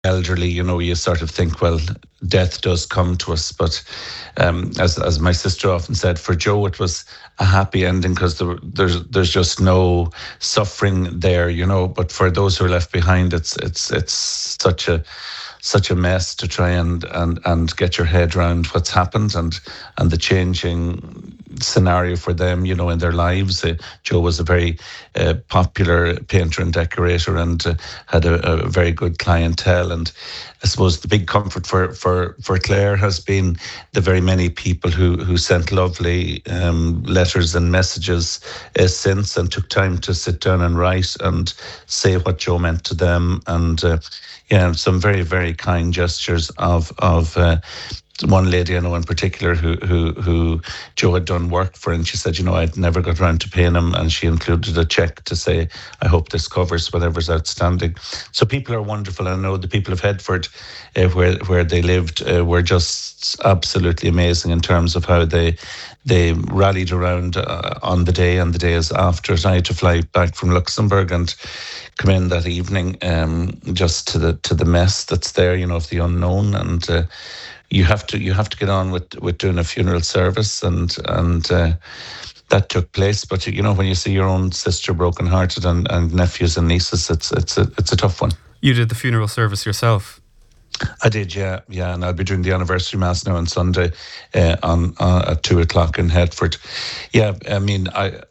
elderly, you sort of think, well, death does come to us. But as my sister often said, for Joe, it was a happy ending because there's just no suffering there, But for those who are left behind, it's such a mess to try and get your head around what's happened and the changing scenario for them, in their lives. Joe was a very popular painter and decorator and had a very good clientele. And I suppose the big comfort for Claire has been the very many people who sent lovely letters and messages since and took time to sit down and write and say what Joe meant to them. And some very, very kind gestures of one lady I know in particular who Joe had done work for, and she said, I'd never got around to paying him, and she included a check to say, I hope this covers whatever's outstanding. So people are wonderful. I know the people of Headford, where they lived, were just absolutely amazing in terms of how they rallied around on the day and the days after. I had to fly back from Luxembourg and come in that evening, just to the mess that's there, of the unknown. And you have to get on with doing a funeral service, and that took place. But when you see your own sister brokenhearted and nephews and nieces, it's a tough one. You did the funeral service yourself? I did, yeah, and I'll be doing the anniversary mass now on Sunday, on at 2:00 in Headford. Yeah, I mean,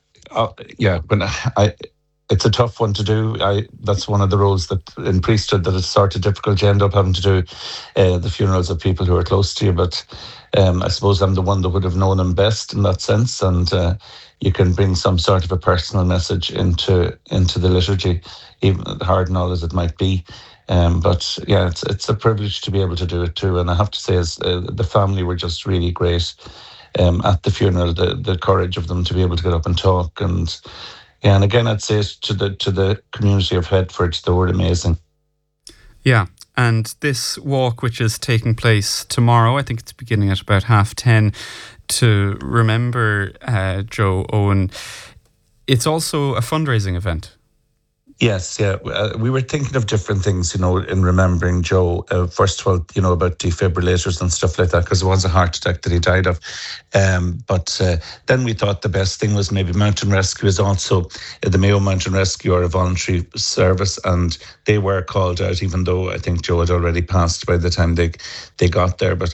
it's a tough one to do. That's one of the roles that in priesthood that it's sort of difficult. You end up having to do the funerals of people who are close to you. But I suppose I'm the one that would have known them best in that sense, and you can bring some sort of a personal message into the liturgy, even hard and all as it might be. But yeah, it's a privilege to be able to do it too. And I have to say, the family were just really great at the funeral. The courage of them to be able to get up and talk, and again, I'd say to the community of Headford, they were amazing. Yeah, and this walk, which is taking place tomorrow, I think it's beginning at about 10:30, to remember Joe Owen. It's also a fundraising event. Yes, yeah. We were thinking of different things, in remembering Joe. First of all, about defibrillators and stuff like that, because it was a heart attack that he died of. But then we thought the best thing was maybe Mountain Rescue is also, the Mayo Mountain Rescue are a voluntary service, and they were called out, even though I think Joe had already passed by the time they got there. But,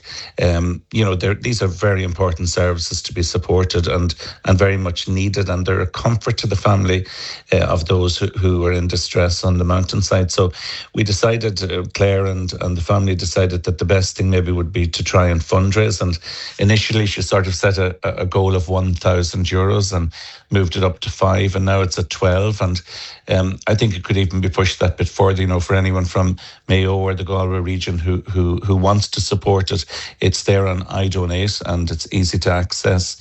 these are very important services to be supported and very much needed, and they're a comfort to the family of those who were in distress on the mountainside. So we decided, Claire and the family decided that the best thing maybe would be to try and fundraise. And initially she sort of set a goal of €1,000 and moved it up to 5, and now it's at 12. And I think it could even be pushed that bit further, for anyone from Mayo or the Galway region who wants to support it. It's there on iDonate and it's easy to access.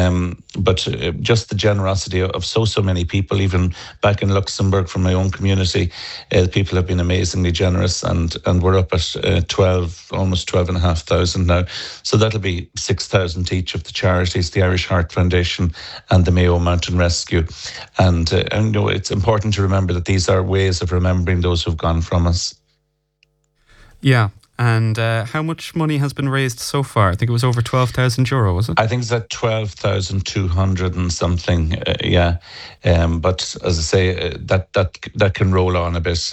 But just the generosity of so many people, even back in Luxembourg from my own community, people have been amazingly generous, and we're up at 12, almost 12,500 now. So that'll be 6,000 each of the charities, the Irish Heart Foundation and the Mayo Mountain Rescue. And it's important to remember that these are ways of remembering those who've gone from us. Yeah. And how much money has been raised so far? I think it was over €12,000, was it? I think it's at 12,200 and something, yeah. But as I say, that can roll on a bit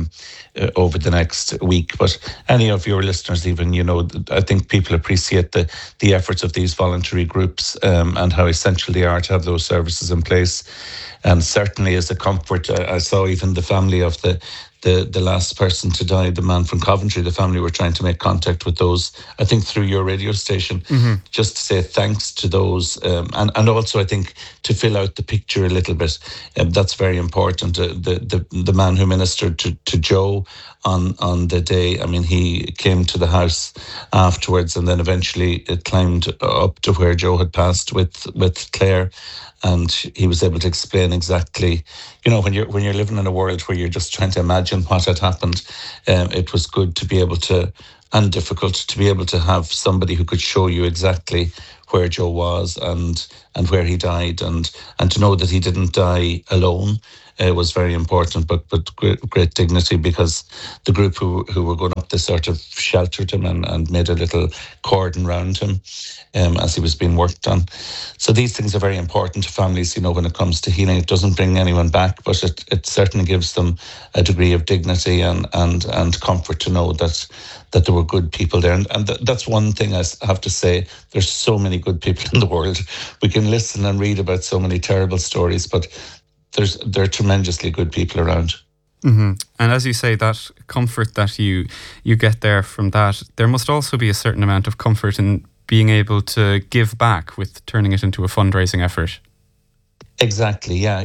over the next week. But any of your listeners, even, I think people appreciate the efforts of these voluntary groups and how essential they are to have those services in place. And certainly as a comfort, I saw even the family of the last person to die, the man from Coventry, the family were trying to make contact with those, I think through your radio station, just to say thanks to those. And also, I think, to fill out the picture a little bit. That's very important. The man who ministered to Joe on the day, I mean, he came to the house afterwards, and then eventually it climbed up to where Joe had passed with Claire. And he was able to explain exactly, when you're living in a world where you're just trying to imagine what had happened, it was good to be able to, and difficult to be able to have somebody who could show you exactly where Joe was and where he died, and to know that he didn't die alone. was very important, but great dignity, because the group who were going up, they sort of sheltered him and made a little cordon round him as he was being worked on. So these things are very important to families, when it comes to healing. It doesn't bring anyone back, but it certainly gives them a degree of dignity and comfort to know that there were good people there. And that's one thing I have to say. There's so many good people in the world. We can listen and read about so many terrible stories, but there are tremendously good people around. Mm-hmm. And as you say, that comfort that you get there from that, there must also be a certain amount of comfort in being able to give back with turning it into a fundraising effort. Exactly, yeah.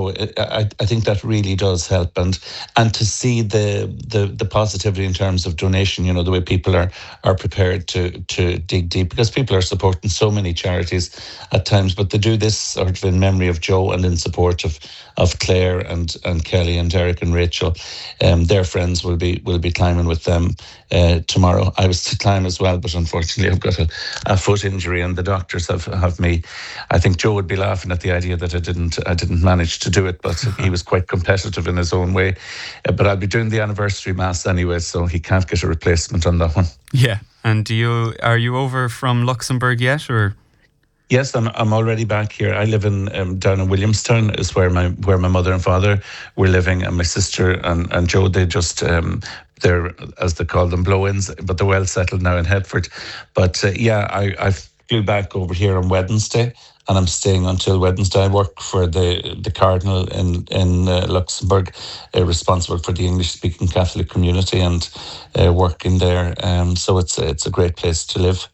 I think that really does help, and to see the positivity in terms of donation. The way people are prepared to dig deep, because people are supporting so many charities at times, but they do this sort of in memory of Joe and in support of Claire and Kelly and Derek and Rachel. Their friends will be climbing with them tomorrow. I was to climb as well, but unfortunately I've got a foot injury, and the doctors have me. I think Joe would be laughing at the idea that I didn't manage to do it, but he was quite competitive in his own way. But I'll be doing the anniversary mass anyway, so he can't get a replacement on that one. Yeah, and are you over from Luxembourg yet, or? Yes, I'm already back here. I live in down in Williamstown, is where my mother and father were living, and my sister and Joe. They just they're, as they call them, blow-ins, but they're well settled now in Headford. But I flew back over here on Wednesday, and I'm staying until Wednesday. I work for the Cardinal in Luxembourg, responsible for the English-speaking Catholic community, and working there. So it's a great place to live.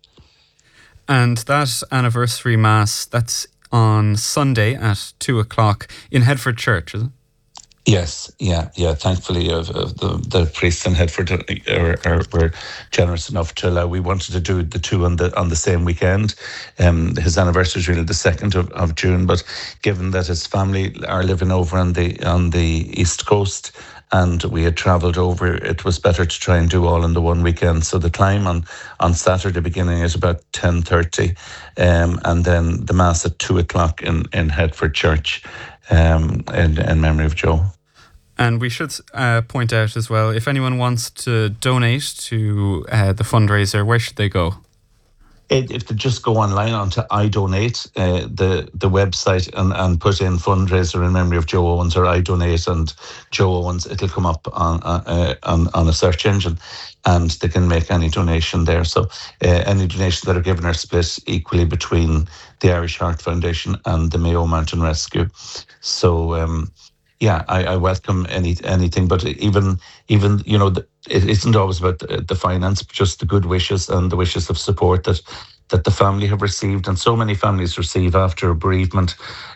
And that anniversary mass, that's on Sunday at 2:00 in Headford Church, is it? Yes, yeah. Thankfully, the priests in Headford were generous enough to allow. We wanted to do the two on the same weekend. His anniversary is really the 2nd of June, but given that his family are living over on the East Coast, and we had travelled over, it was better to try and do all in the one weekend. So the climb on Saturday, beginning at about 10:30, and then the mass at 2:00 in Headford Church, in memory of Joe. And we should point out as well, if anyone wants to donate to the fundraiser, where should they go? If they just go online onto iDonate, the website, and put in fundraiser in memory of Joe Owens or iDonate and Joe Owens, it'll come up on a search engine, and they can make any donation there. So any donations that are given are split equally between the Irish Heart Foundation and the Mayo Mountain Rescue. So I welcome anything, but even it isn't always about the finance, but just the good wishes and the wishes of support that the family have received, and so many families receive after a bereavement.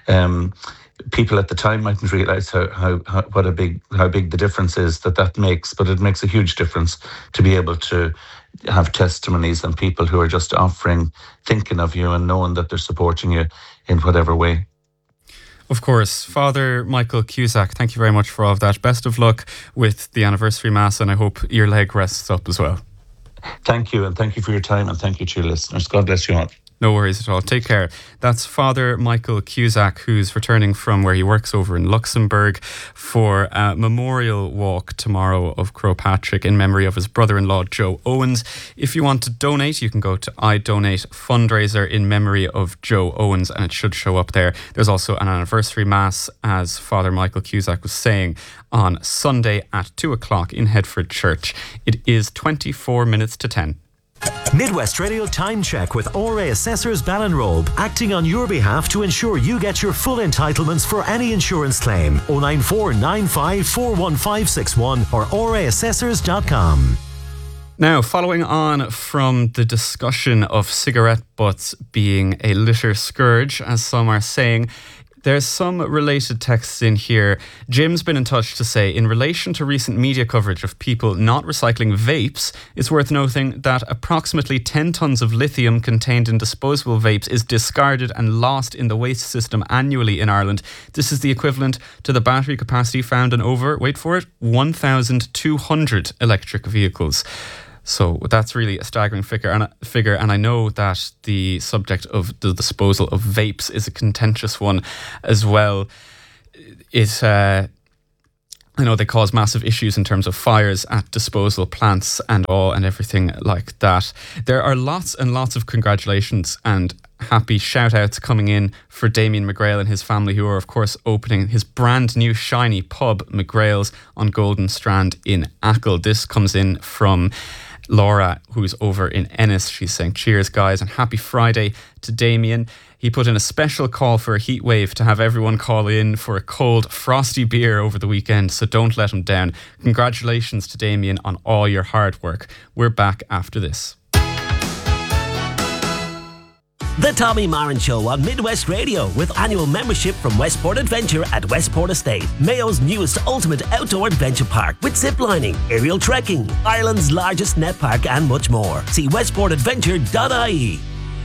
People at the time mightn't realise how big the difference is that makes, but it makes a huge difference to be able to have testimonies and people who are just offering, thinking of you and knowing that they're supporting you in whatever way. Of course. Father Michael Cusack, thank you very much for all of that. Best of luck with the anniversary mass, and I hope your leg rests up as well. Thank you, and thank you for your time, and thank you to your listeners. God bless you all. No worries at all. Take care. That's Father Michael Cusack, who's returning from where he works over in Luxembourg for a memorial walk tomorrow of Croagh Patrick in memory of his brother-in-law, Joe Owens. If you want to donate, you can go to iDonate fundraiser in memory of Joe Owens, and it should show up there. There's also an anniversary mass, as Father Michael Cusack was saying, on Sunday at 2:00 in Headford Church. It is 24 minutes to 10. Midwest Radio Time Check with RA Assessors Ballinrobe, acting on your behalf to ensure you get your full entitlements for any insurance claim. 094 95 41561 or raassessors.com. Now, following on from the discussion of cigarette butts being a litter scourge, as some are saying, there's some related texts in here. Jim's been in touch to say, in relation to recent media coverage of people not recycling vapes, it's worth noting that approximately 10 tonnes of lithium contained in disposable vapes is discarded and lost in the waste system annually in Ireland. This is the equivalent to the battery capacity found in over, wait for it, 1,200 electric vehicles. So that's really a staggering figure, and I know that the subject of the disposal of vapes is a contentious one as well. I know they cause massive issues in terms of fires at disposal plants and everything like that. There are lots and lots of congratulations and happy shout outs coming in for Damien McGrail and his family, who are of course opening his brand new shiny pub, McGrail's, on Golden Strand in Achill. This comes in from Laura, who's over in Ennis. She's saying, cheers guys and happy Friday to Damien. He put in a special call for a heat wave to have everyone call in for a cold, frosty beer over the weekend, so don't let him down. Congratulations to Damien on all your hard work. We're back after this. The Tommy Marin Show on Midwest Radio, with annual membership from Westport Adventure at Westport Estate, Mayo's newest ultimate outdoor adventure park with ziplining, aerial trekking, Ireland's largest net park and much more. See westportadventure.ie.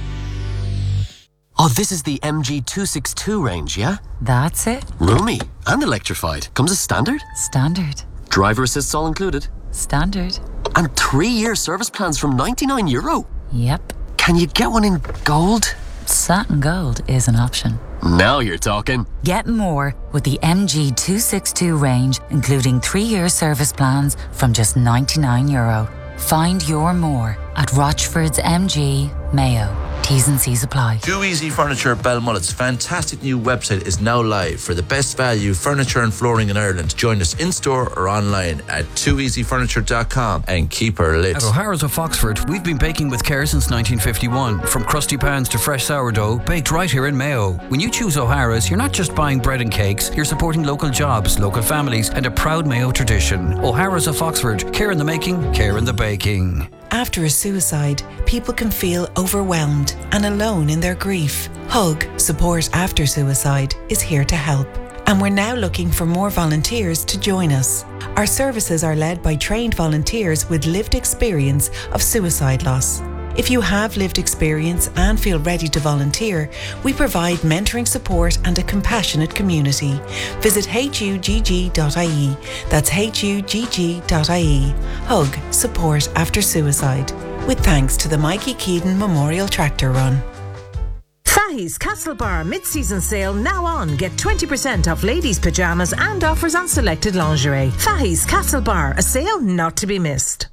Oh, this is the MG262 range, yeah? That's it. Roomy and electrified. Comes as standard? Standard. Driver assists all included? Standard. And 3-year service plans from €99? Yep. Can you get one in gold? Satin gold is an option. Now you're talking. Get more with the MG262 range, including 3-year service plans from just €99. Find your more at Rochford's MG, Mayo. T's and C's apply. Too Easy Furniture Belmullet's fantastic new website is now live for the best value furniture and flooring in Ireland. Join us in-store or online at tooeasyfurniture.com and keep her lit. At O'Hara's of Foxford, we've been baking with care since 1951. From crusty pans to fresh sourdough, baked right here in Mayo. When you choose O'Hara's, you're not just buying bread and cakes, you're supporting local jobs, local families and a proud Mayo tradition. O'Hara's of Foxford, care in the making, care in the baking. After a suicide, people can feel overwhelmed and alone in their grief. Hug, Support After Suicide, is here to help. And we're now looking for more volunteers to join us. Our services are led by trained volunteers with lived experience of suicide loss. If you have lived experience and feel ready to volunteer, we provide mentoring support and a compassionate community. Visit hugg.ie. That's hugg.ie. Hug, Support After Suicide. With thanks to the Mikey Keaton Memorial Tractor Run. Fahey's Castlebar mid-season sale now on. Get 20% off ladies' pyjamas and offers on selected lingerie. Fahey's Castlebar, a sale not to be missed.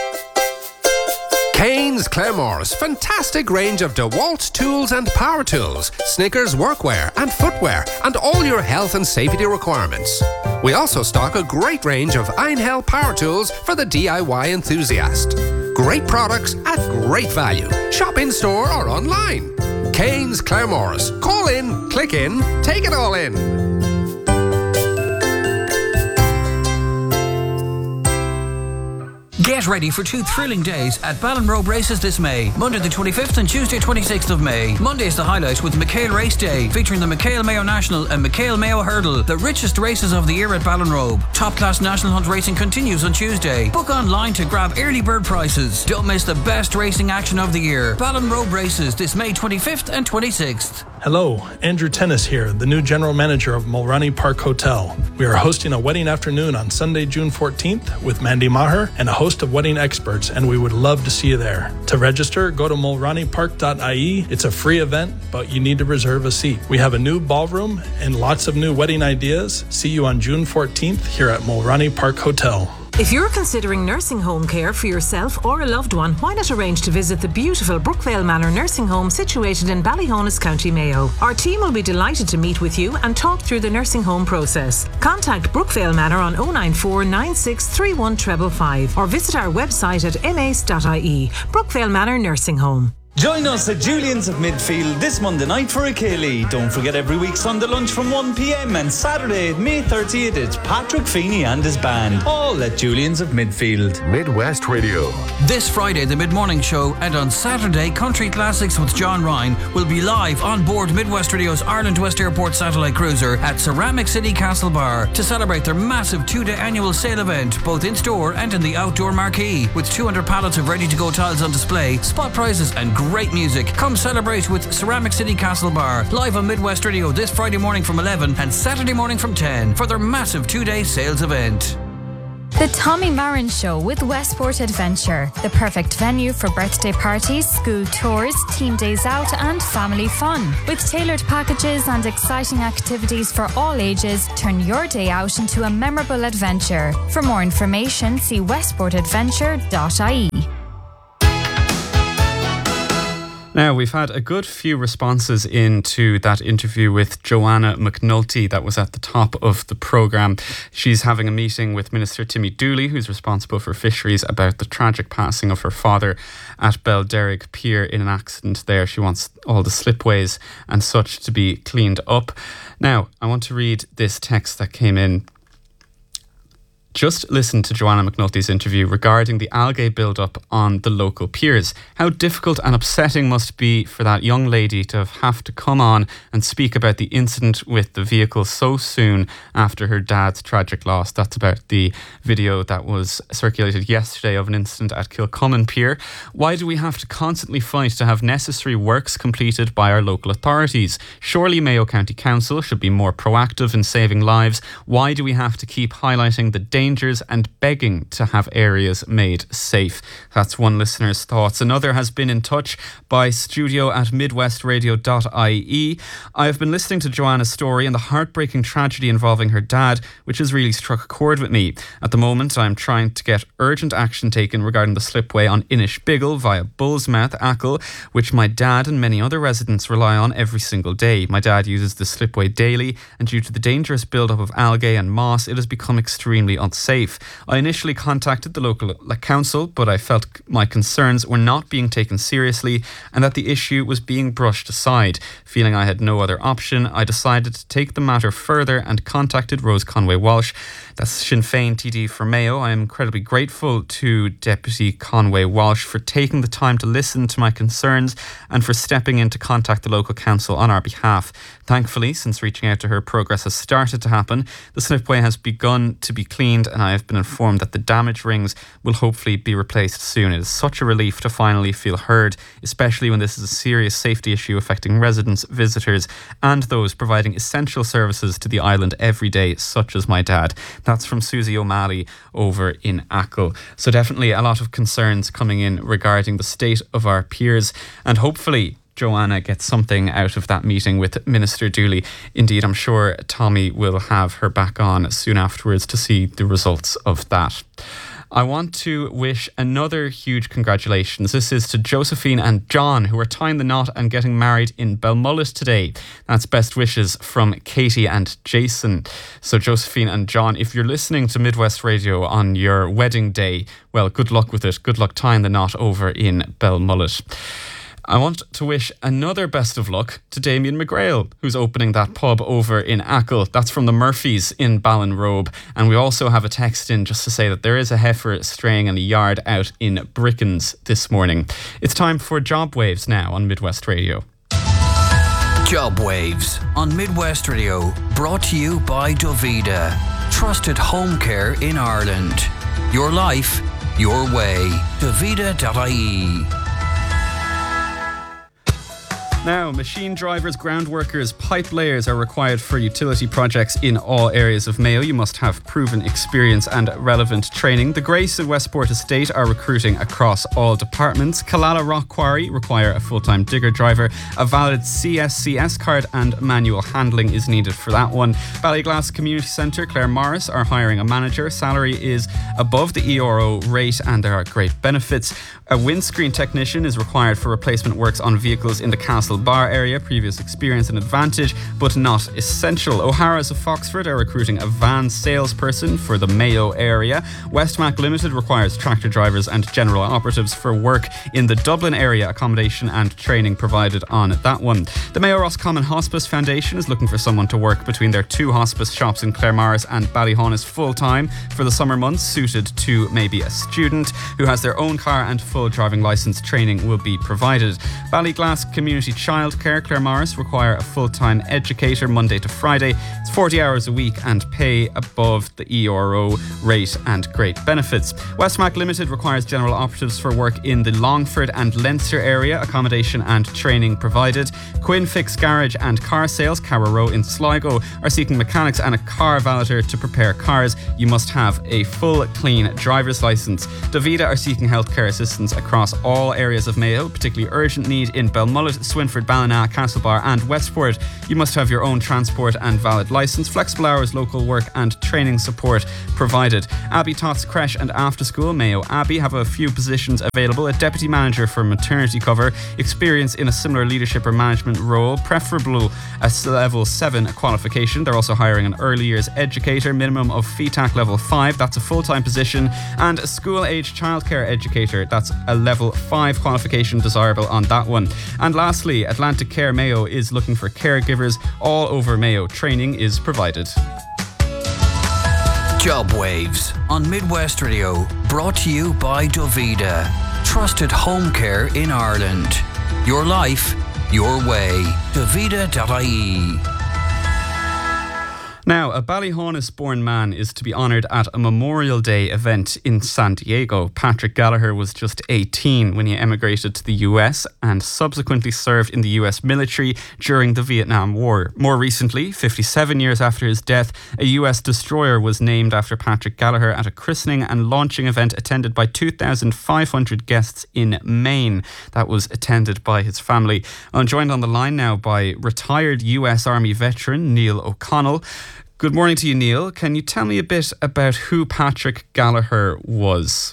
Kane's Claremorris, fantastic range of DeWalt tools and power tools, Snickers workwear and footwear, and all your health and safety requirements. We also stock a great range of Einhell power tools for the DIY enthusiast. Great products at great value. Shop in store or online. Kane's Claremorris. Call in, click in, take it all in. Get ready for 2 thrilling days at Ballinrobe Races this May, Monday the 25th and Tuesday 26th of May. Monday is the highlight with McHale Race Day, featuring the McHale Mayo National and McHale Mayo Hurdle, the richest races of the year at Ballinrobe. Top-class National Hunt racing continues on Tuesday. Book online to grab early bird prices. Don't miss the best racing action of the year. Ballinrobe Races this May 25th and 26th. Hello, Andrew Tennis here, the new general manager of Mulroney Park Hotel. We are hosting a wedding afternoon on Sunday, June 14th with Mandy Maher and a host of wedding experts, and we would love to see you there. To register, go to mulroneypark.ie. It's a free event, but you need to reserve a seat. We have a new ballroom and lots of new wedding ideas. See you on June 14th here at Mulroney Park Hotel. If you're considering nursing home care for yourself or a loved one, why not arrange to visit the beautiful Brookvale Manor Nursing Home situated in Ballyhonus, County Mayo. Our team will be delighted to meet with you and talk through the nursing home process. Contact Brookvale Manor on 094 9631 555 or visit our website at mace.ie. Brookvale Manor Nursing Home. Join us at Julian's of Midfield this Monday night for a Ceilidh. Don't forget every week Sunday lunch from 1 p.m. and Saturday, May 30th, it's Patrick Feeney and his band. All at Julian's of Midfield. Midwest Radio. This Friday, the Mid-Morning Show, and on Saturday, Country Classics with John Ryan will be live on board Midwest Radio's Ireland West Airport satellite cruiser at Ceramic City Castlebar to celebrate their massive 2-day annual sale event, both in-store and in the outdoor marquee, with 200 pallets of ready-to-go tiles on display, spot prizes and great music. Come celebrate with Ceramic City Castlebar, live on Midwest Radio this Friday morning from 11 and Saturday morning from 10 for their massive 2-day sales event. The Tommy Marin Show with Westport Adventure. The perfect venue for birthday parties, school tours, team days out and family fun. With tailored packages and exciting activities for all ages, turn your day out into a memorable adventure. For more information, see westportadventure.ie. Now, we've had a good few responses into that interview with Joanna McNulty that was at the top of the programme. She's having a meeting with Minister Timmy Dooley, who's responsible for fisheries, about the tragic passing of her father at Belderrig Pier in an accident there. She wants all the slipways and such to be cleaned up. Now, I want to read this text that came in. Just listen to Joanna McNulty's interview regarding the algae build-up on the local piers. How difficult and upsetting must be for that young lady to have to come on and speak about the incident with the vehicle so soon after her dad's tragic loss. That's about the video that was circulated yesterday of an incident at Kilcummin Pier. Why do we have to constantly fight to have necessary works completed by our local authorities? Surely Mayo County Council should be more proactive in saving lives. Why do we have to keep highlighting the dangers and begging to have areas made safe? That's one listener's thoughts. Another has been in touch by studio@midwestradio.ie. I have been listening to Joanna's story and the heartbreaking tragedy involving her dad, which has really struck a chord with me. At the moment, I'm trying to get urgent action taken regarding the slipway on Inishbiggle via Bullsmouth, Achill, which my dad and many other residents rely on every single day. My dad uses the slipway daily, and due to the dangerous build-up of algae and moss, it has become extremely unsafe. I initially contacted the local council, but I felt my concerns were not being taken seriously and that the issue was being brushed aside. Feeling I had no other option, I decided to take the matter further and contacted Rose Conway Walsh. That's Sinn Féin TD for Mayo. I am incredibly grateful to Deputy Conway Walsh for taking the time to listen to my concerns and for stepping in to contact the local council on our behalf. Thankfully, since reaching out to her, progress has started to happen. The slipway has begun to be cleaned and I have been informed that the damaged rings will hopefully be replaced soon. It is such a relief to finally feel heard, especially when this is a serious safety issue affecting residents, visitors and those providing essential services to the island every day, such as my dad. That's from Susie O'Malley over in Achill. So definitely a lot of concerns coming in regarding the state of our piers, and hopefully Joanna gets something out of that meeting with Minister Dooley. Indeed, I'm sure Tommy will have her back on soon afterwards to see the results of that. I want to wish another huge congratulations. This is to Josephine and John, who are tying the knot and getting married in Belmullet today. That's best wishes from Katie and Jason. So Josephine and John, if you're listening to Midwest Radio on your wedding day, well, good luck with it. Good luck tying the knot over in Belmullet. I want to wish another best of luck to Damien McGrail, who's opening that pub over in Achill. That's from the Murphys in Ballinrobe. And we also have a text in just to say that there is a heifer straying in a yard out in Brickens this morning. It's time for Job Waves now on Midwest Radio. Job Waves on Midwest Radio, brought to you by Dovida. Trusted home care in Ireland. Your life, your way. Dovida.ie. Now, machine drivers, ground workers, pipe layers are required for utility projects in all areas of Mayo. You must have proven experience and relevant training. The Grace and Westport Estate are recruiting across all departments. Killala Rock Quarry require a full-time digger driver. A valid CSCS card and manual handling is needed for that one. Ballyglass Community Centre, Claire Morris are hiring a manager. Salary is above the ERO rate and there are great benefits. A windscreen technician is required for replacement works on vehicles in the Castle Bar area. Previous experience an advantage, but not essential. O'Hara's of Foxford are recruiting a van salesperson for the Mayo area. Westmac Limited requires tractor drivers and general operatives for work in the Dublin area. Accommodation and training provided on that one. The Mayo Roscommon Hospice Foundation is looking for someone to work between their two hospice shops in Claremorris and Ballyhaunis full-time for the summer months, suited to maybe a student who has their own car and full driving licence. Training will be provided. Ballyglass Community Childcare, Claremorris require a full-time educator Monday to Friday. It's 40 hours a week and pay above the ERO rate and great benefits. Westmac Limited requires general operatives for work in the Longford and Leinster area, accommodation and training provided. Quinn Fix Garage and Car Sales, Carrow Row in Sligo, are seeking mechanics and a car valeter to prepare cars. You must have a full, clean driver's licence. Davida are seeking healthcare assistance across all areas of Mayo, particularly urgent need in Belmullet, Swinford, Ballina, Castlebar and Westport. You must have your own transport and valid licence. Flexible hours, local work and training support provided. Abbey Tots Creche and After School, Mayo Abbey, have a few positions available. A deputy manager for maternity cover, experience in a similar leadership or management role, preferable a level 7 qualification. They're also hiring an early years educator, minimum of FETAC level 5, that's a full-time position, and a school-age childcare educator, that's a level 5 qualification desirable on that one. And lastly, Atlantic Care Mayo is looking for caregivers all over Mayo. Training is provided. Job Waves on Midwest Radio, brought to you by Davida. Trusted home care in Ireland. Your life, your way. Davida.ie. Now, a Ballyhaunis-born man is to be honoured at a Memorial Day event in San Diego. Patrick Gallagher was just 18 when he emigrated to the US and subsequently served in the US military during the Vietnam War. More recently, 57 years after his death, a US destroyer was named after Patrick Gallagher at a christening and launching event attended by 2,500 guests in Maine. That was attended by his family. I'm joined on the line now by retired US Army veteran Neil O'Connell. Good morning to you, Neil. Can you tell me a bit about who Patrick Gallagher was?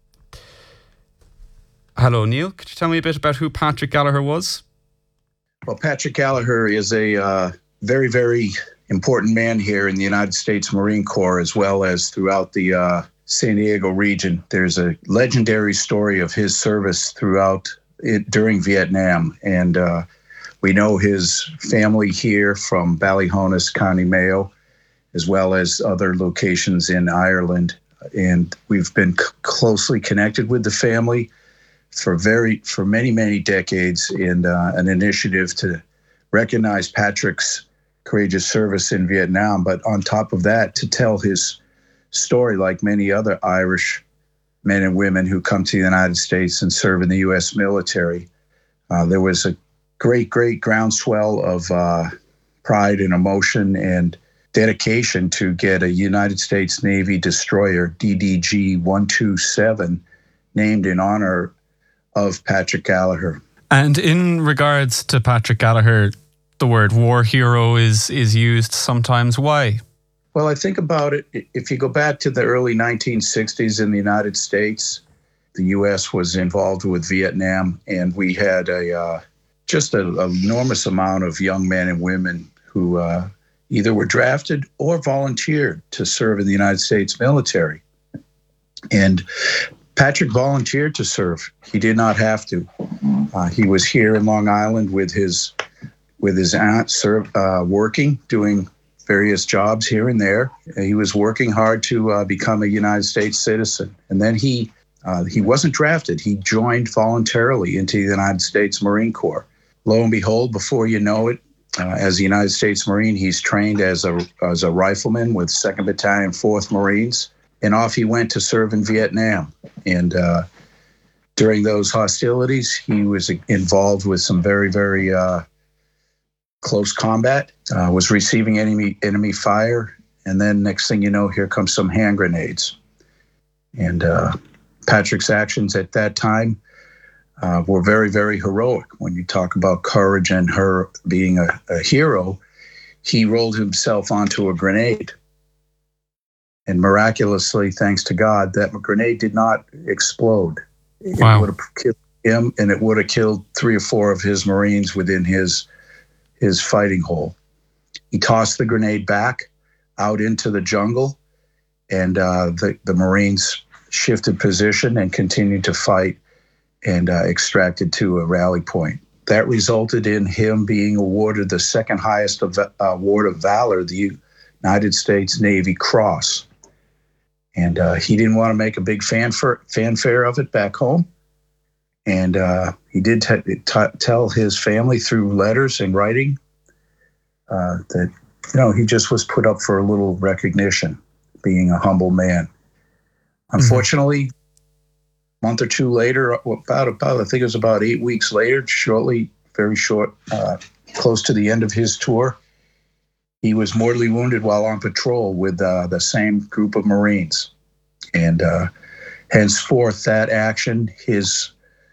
Hello, Neil. Could you tell me a bit about who Patrick Gallagher was? Well, Patrick Gallagher is a very, very important man here in the United States Marine Corps, as well as throughout the San Diego region. There's a legendary story of his service throughout it during Vietnam, and we know his family here from Ballyhaunis, County Mayo, as well as other locations in Ireland. And we've been closely connected with the family for many, many decades, in an initiative to recognize Patrick's courageous service in Vietnam. But on top of that, to tell his story like many other Irish men and women who come to the United States and serve in the U.S. military. There was a great groundswell of pride and emotion and dedication to get a United States Navy destroyer, DDG-127, named in honor of Patrick Gallagher. And in regards to Patrick Gallagher, the word war hero is used sometimes. Why? Well, I think about it, if you go back to the early 1960s in the United States, the U.S. was involved with Vietnam, and we had just an enormous amount of young men and women who either were drafted or volunteered to serve in the United States military. And Patrick volunteered to serve. He did not have to. He was here in Long Island with his aunt, working, doing various jobs here and there. He was working hard to become a United States citizen. And then he wasn't drafted. He joined voluntarily into the United States Marine Corps. Lo and behold, before you know it, as a United States Marine, he's trained as a rifleman with 2nd Battalion, 4th Marines, and off he went to serve in Vietnam. And during those hostilities, he was involved with some very, very close combat, was receiving enemy fire, and then next thing you know, here comes some hand grenades. And Patrick's actions at that time were very, very heroic. When you talk about courage and her being a hero, he rolled himself onto a grenade. And miraculously, thanks to God, that grenade did not explode. Wow. It would have killed him, and it would have killed 3 or 4 of his Marines within his fighting hole. He tossed the grenade back out into the jungle, and the Marines shifted position and continued to fight and extracted to a rally point. That resulted in him being awarded the second highest award of valor, the United States Navy Cross. And he didn't want to make a big fanfare of it back home. And he did tell his family through letters and writing that, he just was put up for a little recognition, being a humble man. Unfortunately, a month or two later, I think it was about 8 weeks later, very short, close to the end of his tour, he was mortally wounded while on patrol with the same group of Marines. And henceforth, that action, his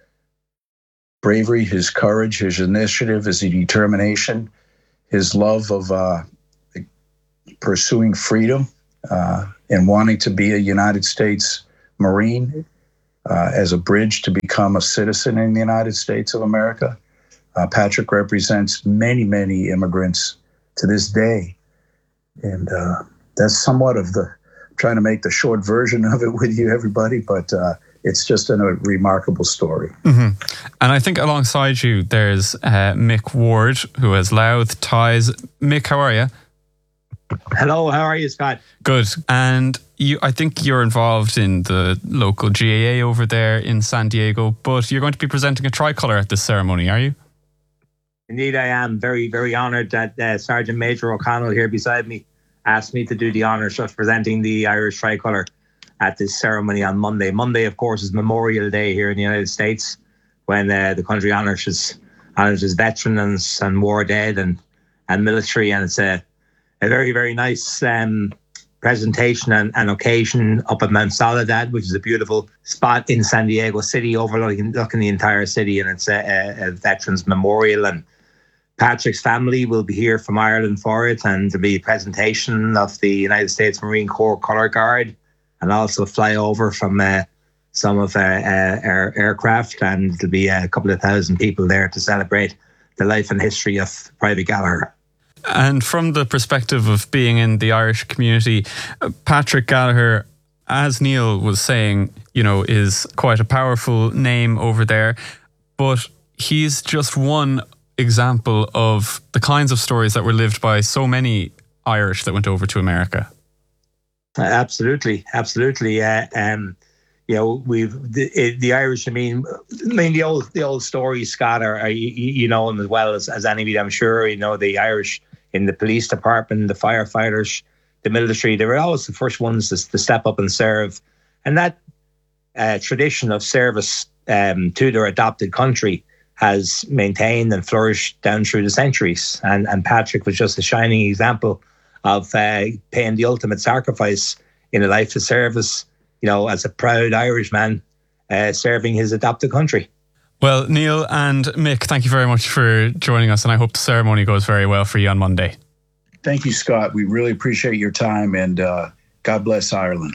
bravery, his courage, his initiative, his determination, his love of pursuing freedom and wanting to be a United States Marine as a bridge to become a citizen in the United States of America. Patrick represents many, many immigrants to this day. And that's somewhat of trying to make the short version of it with you, everybody, but it's just a remarkable story. And I think alongside you, there's Mick Ward, who has Louth ties. Mick, how are you? Hello, how are you, Scott? Good. And I think you're involved in the local GAA over there in San Diego, but you're going to be presenting a tricolour at this ceremony, are you? Indeed, I am very, very honoured that Sergeant Major O'Connell here beside me asked me to do the honours of presenting the Irish tricolour at this ceremony on Monday. Monday, of course, is Memorial Day here in the United States, when the country honours its veterans and war dead and military, and it's a very, very nice presentation and occasion up at Mount Soledad, which is a beautiful spot in San Diego City, overlooking the entire city, and it's a veterans memorial. And Patrick's family will be here from Ireland for it, and there'll be a presentation of the United States Marine Corps Colour Guard, and also fly over from some of our aircraft, and there'll be a couple of thousand people there to celebrate the life and history of Private Gallagher. And from the perspective of being in the Irish community, Patrick Gallagher, as Neil was saying, is quite a powerful name over there, but he's just one example of the kinds of stories that were lived by so many Irish that went over to America. Absolutely. We've the Irish. I mean the old stories, Scott, are you know them as well as anybody, I'm sure. The Irish in the police department, the firefighters, the military. They were always the first ones to step up and serve, and that tradition of service to their adopted country has maintained and flourished down through the centuries. And Patrick was just a shining example of paying the ultimate sacrifice in a life of service, as a proud Irishman serving his adopted country. Well, Neil and Mick, thank you very much for joining us, and I hope the ceremony goes very well for you on Monday. Thank you, Scott. We really appreciate your time, and God bless Ireland.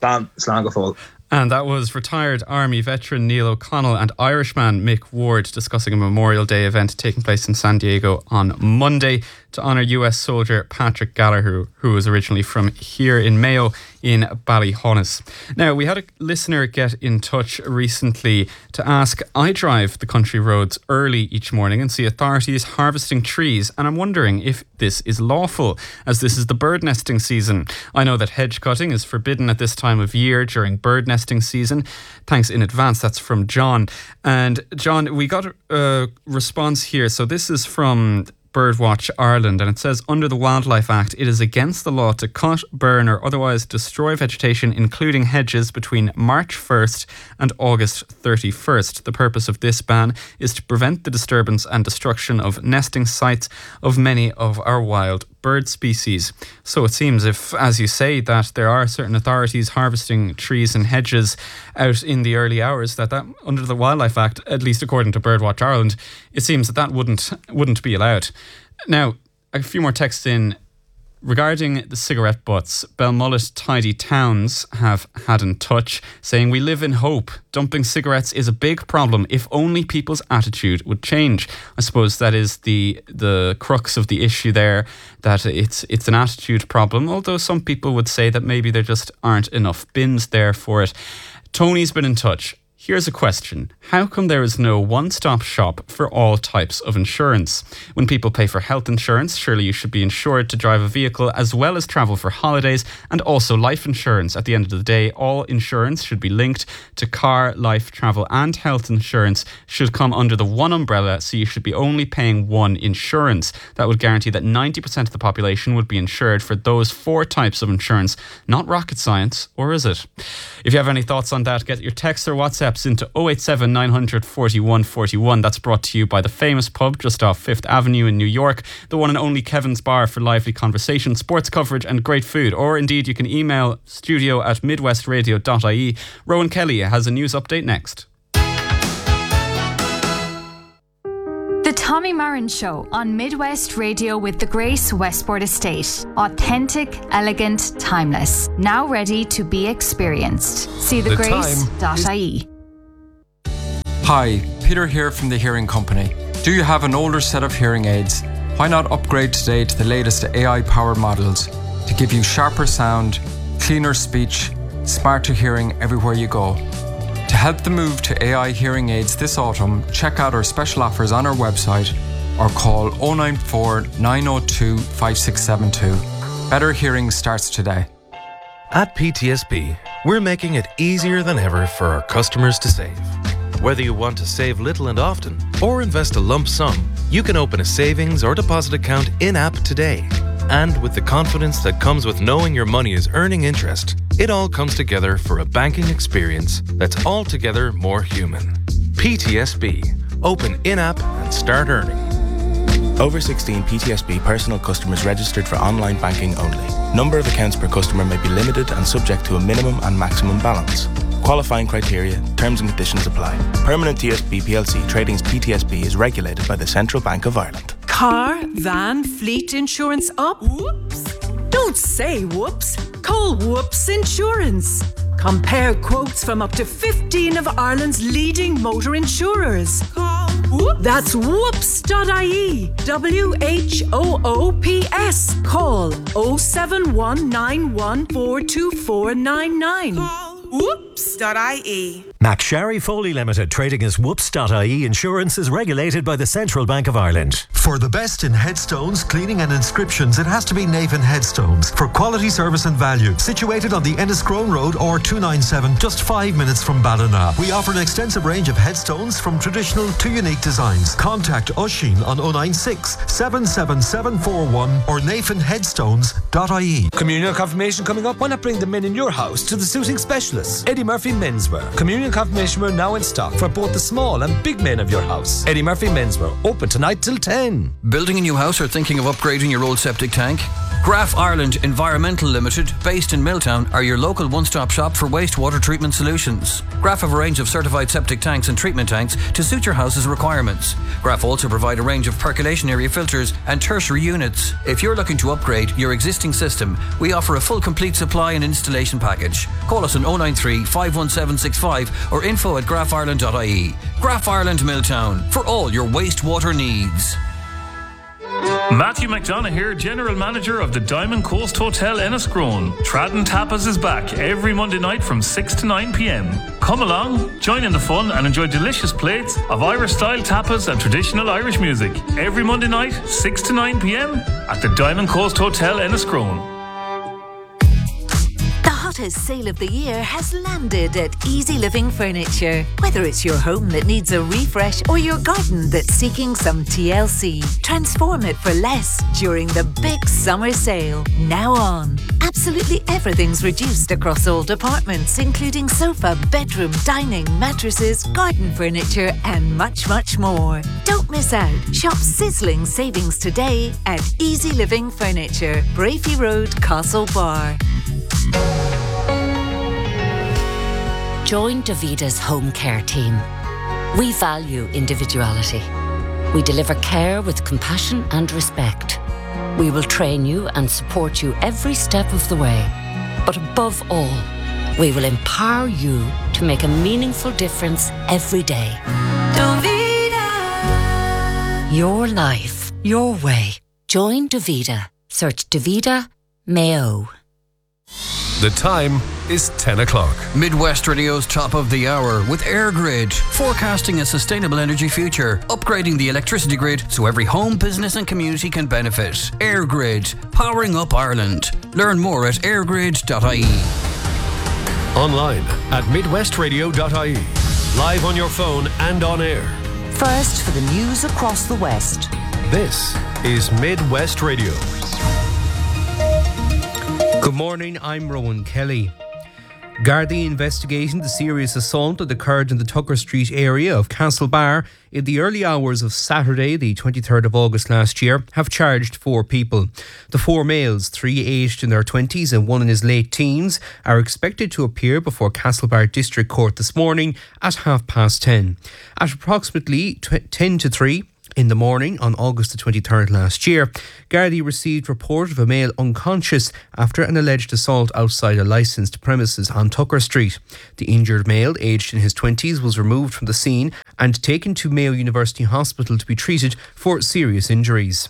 Slán. And that was retired Army veteran Neil O'Connell and Irishman Mick Ward discussing a Memorial Day event taking place in San Diego on Monday to honour US soldier Patrick Gallagher, who was originally from here in Mayo in Ballyhonus. Now, we had a listener get in touch recently to ask, I drive the country roads early each morning and see authorities harvesting trees, and I'm wondering if this is lawful, as this is the bird nesting season. I know that hedge cutting is forbidden at this time of year during bird nesting season. Thanks in advance. That's from John. And John, we got a response here. So this is from Birdwatch Ireland, and it says, under the Wildlife Act, it is against the law to cut, burn or otherwise destroy vegetation, including hedges, between March 1st and August 31st. The purpose of this ban is to prevent the disturbance and destruction of nesting sites of many of our wild bird species. So it seems, if, as you say, that there are certain authorities harvesting trees and hedges out in the early hours, that under the Wildlife Act, at least according to Birdwatch Ireland, it seems that wouldn't be allowed. Now, a few more texts in regarding the cigarette butts. Belmullet Tidy Towns have had in touch saying, we live in hope. Dumping cigarettes is a big problem if only people's attitude would change. I suppose that is the crux of the issue there, that it's an attitude problem, although some people would say that maybe there just aren't enough bins there for it. Tony's been in touch. Here's a question. How come there is no one-stop shop for all types of insurance? When people pay for health insurance, surely you should be insured to drive a vehicle as well as travel for holidays, and also life insurance. At the end of the day, all insurance should be linked to car, life, travel and health insurance should come under the one umbrella, so you should be only paying one insurance. That would guarantee that 90% of the population would be insured for those 4 types of insurance. Not rocket science, or is it? If you have any thoughts on that, get your text or WhatsApps into 087 900 41 41. That's brought to you by the famous pub just off 5th Avenue in New York, the one and only Kevin's Bar, for lively conversation, sports coverage and great food. Or indeed you can email studio@midwestradio.ie. Rowan Kelly has a news update next. The Tommy Marin Show on Midwest Radio with the Grace Westport Estate. Authentic, elegant, timeless. Now ready to be experienced. See thegrace.ie. Hi, Peter here from the Hearing Company. Do you have an older set of hearing aids? Why not upgrade today to the latest AI-powered models to give you sharper sound, cleaner speech, smarter hearing everywhere you go? To help the move to AI hearing aids this autumn, check out our special offers on our website or call 094 902 5672. Better hearing starts today. At PTSB, we're making it easier than ever for our customers to save. Whether you want to save little and often or invest a lump sum, you can open a savings or deposit account in-app today. And with the confidence that comes with knowing your money is earning interest, it all comes together for a banking experience that's altogether more human. PTSB. Open in-app and start earning. Over 16 PTSB personal customers registered for online banking only. Number of accounts per customer may be limited and subject to a minimum and maximum balance. Qualifying criteria, terms and conditions apply. Permanent TSB plc Tradings PTSB is regulated by the Central Bank of Ireland. Car, van, fleet insurance up? Whoops. Don't say whoops. Call Whoops Insurance. Compare quotes from up to 15 of Ireland's leading motor insurers. Call Whoops. That's whoops.ie. WHOOPS. Call 07191424499. Whoops.ie. McSherry Foley Limited, trading as Whoops.ie Insurance, is regulated by the Central Bank of Ireland. For the best in headstones, cleaning and inscriptions, it has to be Nathan Headstones. For quality service and value, situated on the Enniscrone Road or 297, just 5 minutes from Ballina. We offer an extensive range of headstones from traditional to unique designs. Contact Oisin on 096 77741 or nathanheadstones.ie. Communion confirmation coming up. Why not bring the men in your house to the suiting specialist, Eddie Murphy Menswear. Communion confirmation wear now in stock for both the small and big men of your house. Eddie Murphy Menswear, open tonight till 10. Building a new house or thinking of upgrading your old septic tank? Graf Ireland Environmental Limited, based in Milltown, are your local one-stop shop for wastewater treatment solutions. Graf have a range of certified septic tanks and treatment tanks to suit your house's requirements. Graf also provide a range of percolation area filters and tertiary units. If you're looking to upgrade your existing system, we offer a full complete supply and installation package. Call us on 093 51765 or info@grafireland.ie. Graf Ireland Milltown, for all your wastewater needs. Matthew McDonough here, General Manager of the Diamond Coast Hotel Enniscrone. Tradden Tapas is back every Monday night from 6 to 9 p.m. Come along, join in the fun and enjoy delicious plates of Irish-style tapas and traditional Irish music. Every Monday night, 6 to 9 p.m. at the Diamond Coast Hotel Enniscrone. The hottest sale of the year has landed at Easy Living Furniture. Whether it's your home that needs a refresh or your garden that's seeking some TLC, transform it for less during the big summer sale. Now on. Absolutely everything's reduced across all departments, including sofa, bedroom, dining, mattresses, garden furniture, and much, much more. Don't miss out. Shop sizzling savings today at Easy Living Furniture, Brafey Road, Castle Bar. Join Davida's home care team. We value individuality. We deliver care with compassion and respect. We will train you and support you every step of the way. But above all, we will empower you to make a meaningful difference every day. Davida! Your life, your way. Join Davida. Search Davida Mayo. The time is 10 o'clock. Midwest Radio's top of the hour with AirGrid, forecasting a sustainable energy future, upgrading the electricity grid so every home, business and community can benefit. AirGrid, powering up Ireland. Learn more at airgrid.ie. Online at midwestradio.ie. Live on your phone and on air. First for the news across the West. This is Midwest Radio. Good morning, I'm Rowan Kelly. Gardaí investigating the serious assault that occurred in the Tucker Street area of Castlebar in the early hours of Saturday, the 23rd of August last year, have charged 4 people. The 4 males, 3 aged in their 20s and 1 in his late teens, are expected to appear before Castlebar District Court this morning at 10:30. At approximately 10 to 3 in the morning on August the 23rd last year, Gardaí received report of a male unconscious after an alleged assault outside a licensed premises on Tucker Street. The injured male, aged in his 20s, was removed from the scene and taken to Mayo University Hospital to be treated for serious injuries.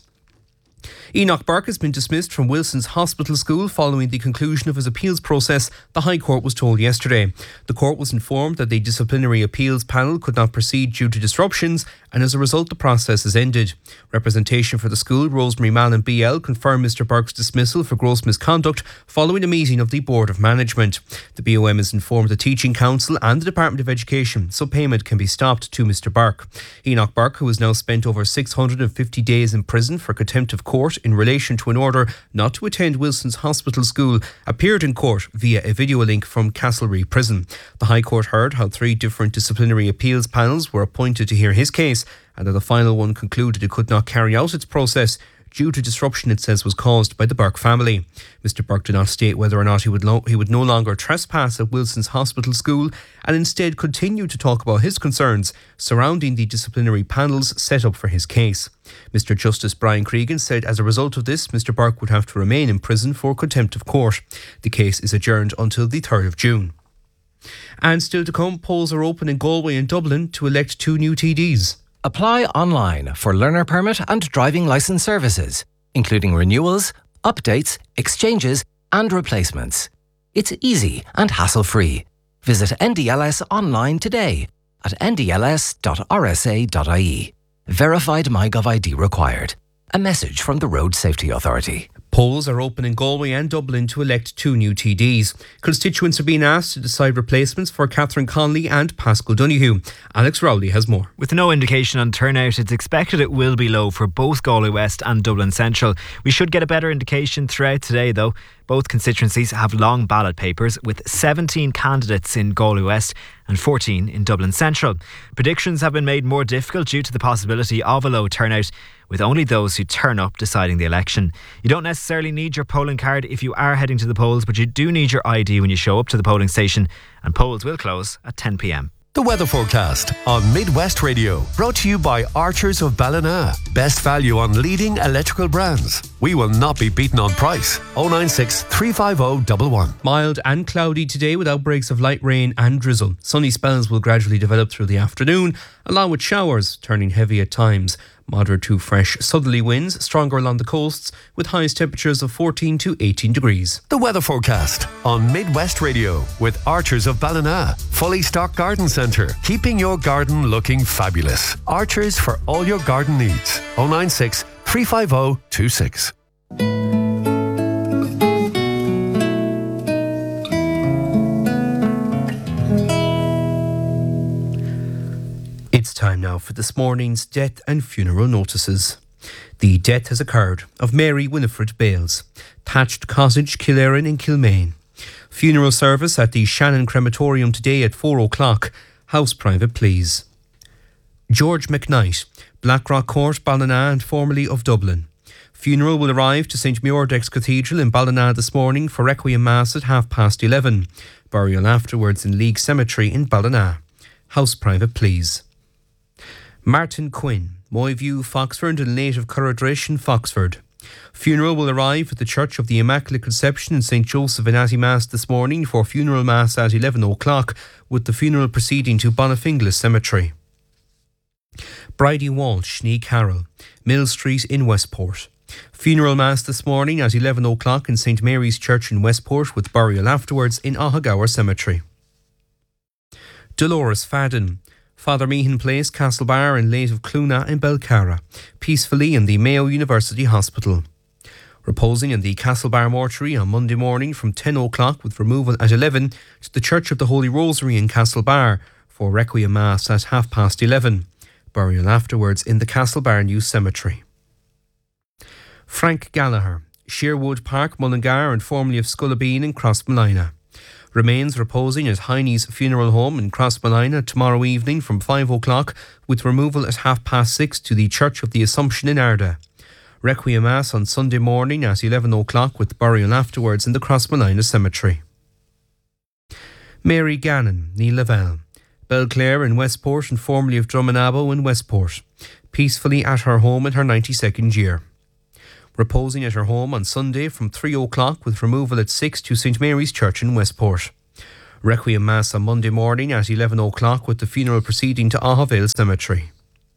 Enoch Burke has been dismissed from Wilson's Hospital School following the conclusion of his appeals process, the High Court was told yesterday. The court was informed that the disciplinary appeals panel could not proceed due to disruptions, and as a result the process has ended. Representation for the school, Rosemary Mallon BL, confirmed Mr Burke's dismissal for gross misconduct following a meeting of the Board of Management. The BOM has informed the Teaching Council and the Department of Education, so payment can be stopped to Mr Burke. Enoch Burke, who has now spent over 650 days in prison for contempt of court in relation to an order not to attend Wilson's Hospital School, appeared in court via a video link from Castlereagh Prison. The High Court heard how 3 different disciplinary appeals panels were appointed to hear his case, and that the final one concluded it could not carry out its process due to disruption it says was caused by the Burke family. Mr Burke did not state whether or not he would no longer trespass at Wilson's Hospital School, and instead continued to talk about his concerns surrounding the disciplinary panels set up for his case. Mr Justice Brian Cregan said as a result of this, Mr Burke would have to remain in prison for contempt of court. The case is adjourned until the 3rd of June. And still to come, polls are open in Galway and Dublin to elect 2 new TDs. Apply online for learner permit and driving licence services, including renewals, updates, exchanges and replacements. It's easy and hassle-free. Visit NDLS online today at ndls.rsa.ie. Verified MyGov ID required. A message from the Road Safety Authority. Polls are open in Galway and Dublin to elect 2 new TDs. Constituents are being asked to decide replacements for Catherine Connolly and Pascal Donoghue. Alex Rowley has more. With no indication on turnout, it's expected it will be low for both Galway West and Dublin Central. We should get a better indication throughout today, though. Both constituencies have long ballot papers, with 17 candidates in Galway West and 14 in Dublin Central. Predictions have been made more difficult due to the possibility of a low turnout, with only those who turn up deciding the election. You don't necessarily need your polling card if you are heading to the polls, but you do need your ID when you show up to the polling station, and polls will close at 10 p.m. The weather forecast on Midwest Radio, brought to you by Archers of Ballina. Best value on leading electrical brands. We will not be beaten on price. 096 350 111. Mild and cloudy today with outbreaks of light rain and drizzle. Sunny spells will gradually develop through the afternoon, along with showers turning heavy at times. Moderate to fresh southerly winds, stronger along the coasts, with highest temperatures of 14 to 18 degrees. The weather forecast on Midwest Radio with Archers of Ballina. Fully stocked garden centre, keeping your garden looking fabulous. Archers for all your garden needs. 096 350 26. It's time now for this morning's death and funeral notices. The death has occurred of Mary Winifred Bales, Thatched Cottage, Killerin in Kilmaine. Funeral service at the Shannon Crematorium today at 4 o'clock. House private, please. George McKnight, Blackrock Court, Ballina and formerly of Dublin. Funeral will arrive to St Muirdex Cathedral in Ballina this morning for Requiem Mass at 11:30. Burial afterwards in League Cemetery in Ballina. House private, please. Martin Quinn, Moyview, Foxford and native Curradrish in Foxford. Funeral will arrive at the Church of the Immaculate Conception in St Joseph in Atty Mass this morning for funeral mass at 11 o'clock, with the funeral proceeding to Bonafinglis Cemetery. Bridie Walsh, Nee Carroll, Mill Street in Westport. Funeral Mass this morning at 11 o'clock in St Mary's Church in Westport, with burial afterwards in Ahagower Cemetery. Dolores Fadden, Father Meehan Place, Castlebar, and late of Cluna in Belcarra, peacefully in the Mayo University Hospital. Reposing in the Castlebar mortuary on Monday morning from 10 o'clock, with removal at 11 to the Church of the Holy Rosary in Castlebar for Requiem Mass at 11:30. Burial afterwards in the Castlebar New Cemetery. Frank Gallagher, Sherwood Park, Mullingar, and formerly of Scullabeen in Crossmolina. Remains reposing at Heine's Funeral Home in Crossmolina tomorrow evening from 5 o'clock, with removal at 6:30 to the Church of the Assumption in Arda. Requiem Mass on Sunday morning at 11 o'clock, with burial afterwards in the Crossmolina Cemetery. Mary Gannon, Neil Lavelle, Belclare in Westport and formerly of Drummonabo in Westport, peacefully at her home in her 92nd year. Reposing at her home on Sunday from 3 o'clock, with removal at 6 to St Mary's Church in Westport. Requiem Mass on Monday morning at 11 o'clock, with the funeral proceeding to Ahavale Cemetery.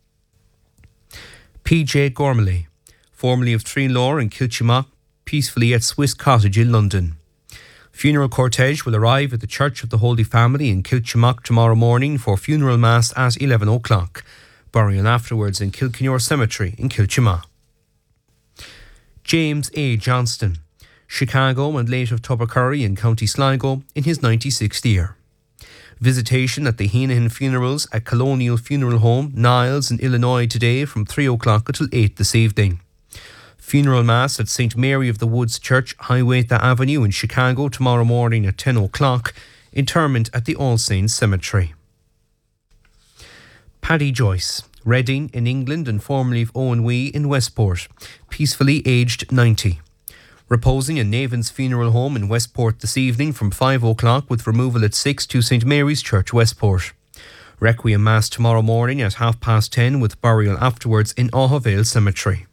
P.J. Gormley, formerly of Treenlaw and Kilchimock, peacefully at Swiss Cottage in London. Funeral cortege will arrive at the Church of the Holy Family in Kilchimock tomorrow morning for funeral mass at 11 o'clock. Burial afterwards in Kilkenore Cemetery in Kilchimock. James A. Johnston, Chicago and late of Tubbercurry in County Sligo in his 96th year. Visitation at the Heenahan Funerals at Colonial Funeral Home, Niles in Illinois today from 3 o'clock until 8 this evening. Funeral Mass at St Mary of the Woods Church, Hiawatha Avenue in Chicago tomorrow morning at 10 o'clock. Interment at the All Saints Cemetery. Paddy Joyce, Reading in England and formerly of Owen Wee in Westport, peacefully aged 90. Reposing in Navan's Funeral Home in Westport this evening from 5 o'clock, with removal at 6 to St Mary's Church, Westport. Requiem Mass tomorrow morning at 10:30, with burial afterwards in Ahavale Cemetery.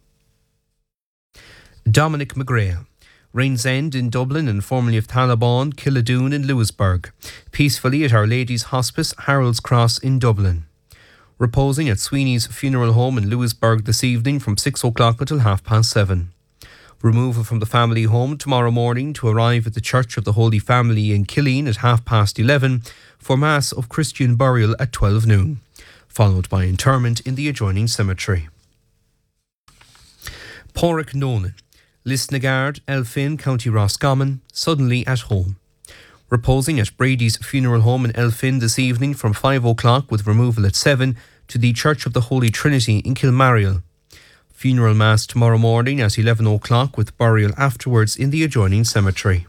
Dominic McGrail, Rains End in Dublin and formerly of Thalabon, Killadoon and Lewisburg, peacefully at Our Lady's Hospice, Harold's Cross in Dublin. Reposing at Sweeney's Funeral Home in Lewisburg this evening from 6 o'clock until 7:30. Removal from the family home tomorrow morning to arrive at the Church of the Holy Family in Killeen at 11:30 for Mass of Christian burial at 12 noon, followed by interment in the adjoining cemetery. Porrick Nolan, Lisnagard, Elphin, County Roscommon, suddenly at home. Reposing at Brady's Funeral Home in Elphin this evening from 5 o'clock, with removal at 7 to the Church of the Holy Trinity in Kilmariel. Funeral Mass tomorrow morning at 11 o'clock, with burial afterwards in the adjoining cemetery.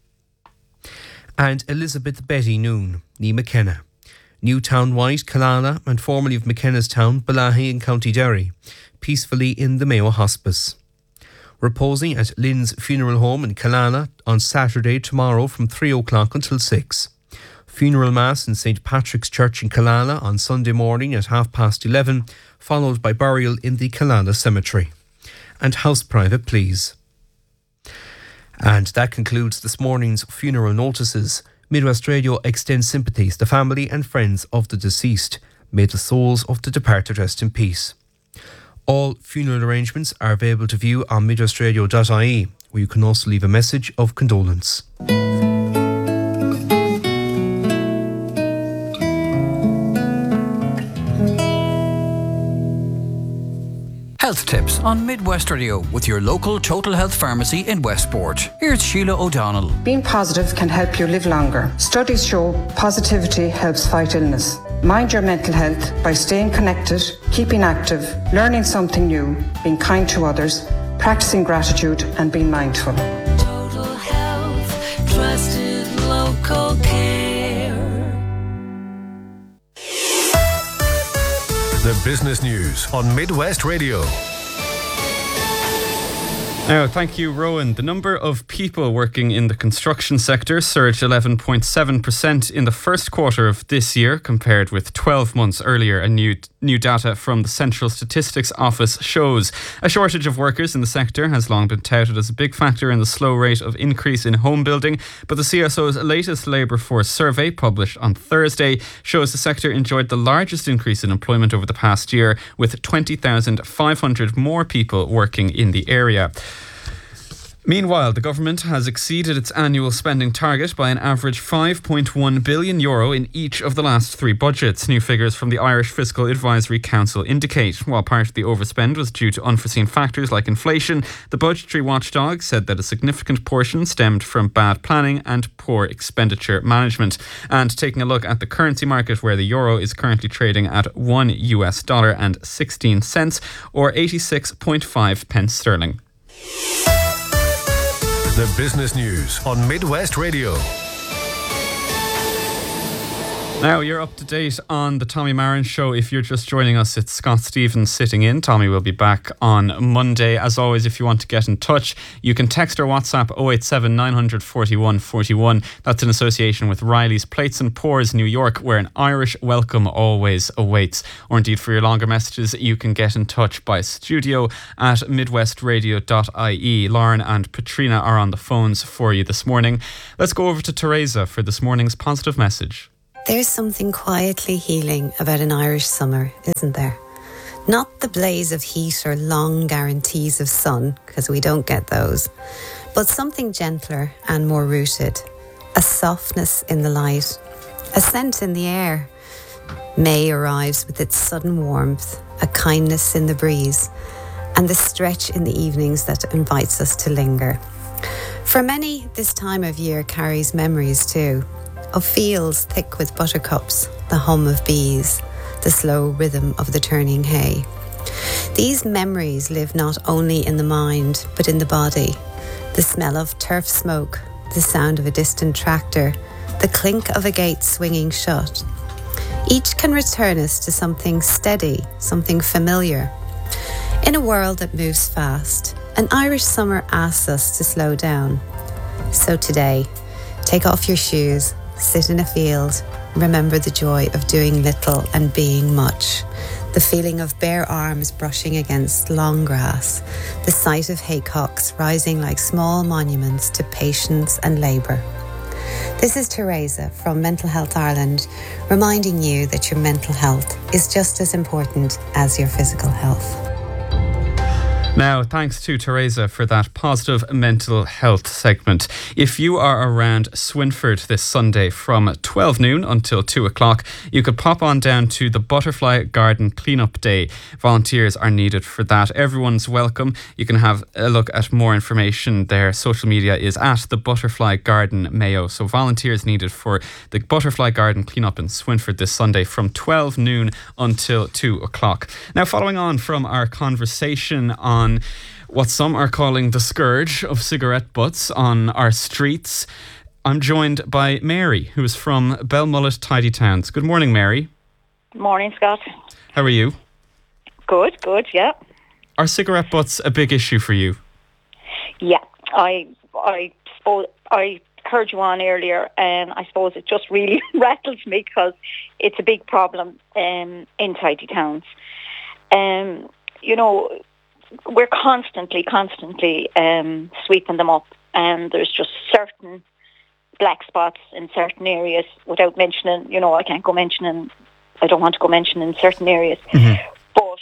And Elizabeth Betty Noon, ní McKenna, Newtown White, Killala, and formerly of McKenna's Town, Balahi in County Derry, peacefully in the Mayo Hospice. Reposing at Lynn's Funeral Home in Killala on Saturday tomorrow from 3 o'clock until 6. Funeral Mass in St Patrick's Church in Killala on Sunday morning at 11:30, followed by burial in the Killala Cemetery. And house private, please. And that concludes this morning's funeral notices. Midwest Radio extends sympathies to family and friends of the deceased. May the souls of the departed rest in peace. All funeral arrangements are available to view on midwestradio.ie, where you can also leave a message of condolence. Health tips on Midwest Radio with your local Total Health Pharmacy in Westport. Here's Sheila O'Donnell. Being positive can help you live longer. Studies show positivity helps fight illness. Mind your mental health by staying connected, keeping active, learning something new, being kind to others, practicing gratitude and being mindful. Total Health, trusted local care. The business news on Midwest Radio. Now, thank you, Rowan. The number of people working in the construction sector surged 11.7% in the first quarter of this year compared with 12 months earlier. A new data from the Central Statistics Office shows a shortage of workers in the sector has long been touted as a big factor in the slow rate of increase in home building. But the CSO's latest labour force survey, published on Thursday, shows the sector enjoyed the largest increase in employment over the past year, with 20,500 more people working in the area. Meanwhile, the government has exceeded its annual spending target by an average €5.1 billion in each of the last three budgets. New figures from the Irish Fiscal Advisory Council indicate. While part of the overspend was due to unforeseen factors like inflation, the budgetary watchdog said that a significant portion stemmed from bad planning and poor expenditure management. And taking a look at the currency market, where the euro is currently trading at $1.16 or 86.5 pence sterling. The business news on Midwest Radio. Now, you're up to date on the Tommy Marin Show. If you're just joining us, it's Scott Stevens sitting in. Tommy will be back on Monday. As always, if you want to get in touch, you can text or WhatsApp 087 900 41 41. That's in association with Riley's Plates and Pours, New York, where an Irish welcome always awaits. Or indeed, for your longer messages, you can get in touch by studio at midwestradio.ie. Lauren and Patrina are on the phones for you this morning. Let's go over to Teresa for this morning's positive message. There's something quietly healing about an Irish summer, isn't there? Not the blaze of heat or long guarantees of sun, because we don't get those, but something gentler and more rooted. A softness in the light, a scent in the air. May arrives with its sudden warmth, a kindness in the breeze, and the stretch in the evenings that invites us to linger. For many, this time of year carries memories too, of fields thick with buttercups, the hum of bees, the slow rhythm of the turning hay. These memories live not only in the mind, but in the body. The smell of turf smoke, the sound of a distant tractor, the clink of a gate swinging shut. Each can return us to something steady, something familiar. In a world that moves fast, an Irish summer asks us to slow down. So today, take off your shoes, sit in a field, remember the joy of doing little and being much. The feeling of bare arms brushing against long grass. The sight of haycocks rising like small monuments to patience and labour. This is Teresa from Mental Health Ireland, reminding you that your mental health is just as important as your physical health. Now, thanks to Teresa for that positive mental health segment. If you are around Swinford this Sunday from 12 noon until 2 o'clock, you could pop on down to the Butterfly Garden Cleanup Day. Volunteers are needed for that. Everyone's welcome. You can have a look at more information there. Social media is at the Butterfly Garden Mayo. So volunteers needed for the Butterfly Garden Cleanup in Swinford this Sunday from 12 noon until 2 o'clock. Now, following on from our conversation on what some are calling the scourge of cigarette butts on our streets, I'm joined by Mary, who is from Belmullet Tidy Towns. Good morning, Mary. Good morning, Scott. How are you? Good, yeah. Are cigarette butts a big issue for you? Yeah, I suppose I heard you on earlier, and I suppose it just really rattles me because it's a big problem in tidy towns. You know, we're constantly sweeping them up, and there's just certain black spots in certain areas without mentioning, you know, I don't want to go mentioning certain areas. Mm-hmm. But